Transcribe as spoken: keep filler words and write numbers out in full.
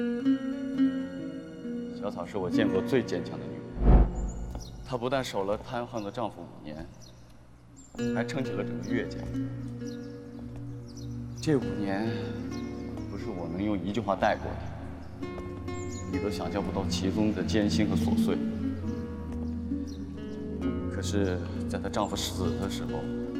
小草是我见过最坚强的女人，她不但守了瘫痪的丈夫五年，还撑起了整个岳家。这五年，不是我能用一句话带过的，你都想象不到其中的艰辛和琐碎。可是，在她丈夫死的时候，